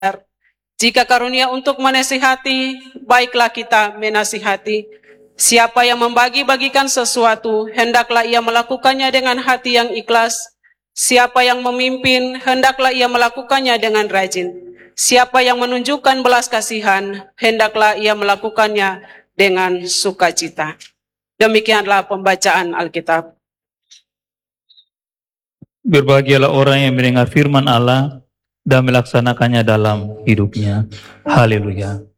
Jika karunia untuk menasihati, baiklah kita menasihati. Siapa yang membagi-bagikan sesuatu, hendaklah ia melakukannya dengan hati yang ikhlas. Siapa yang memimpin, hendaklah ia melakukannya dengan rajin. Siapa yang menunjukkan belas kasihan, hendaklah ia melakukannya dengan sukacita. Demikianlah pembacaan Alkitab. Berbahagialah orang yang mendengar firman Allah dan melaksanakannya dalam hidupnya. Haleluya.